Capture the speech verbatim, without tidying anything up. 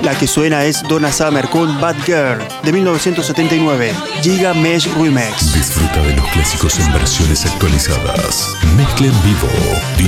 La que suena es Donna Summer con Bad Girl de mil novecientos setenta y nueve, Giga Mesh Remix. Disfruta de los clásicos en versiones actualizadas. Mezcla en vivo.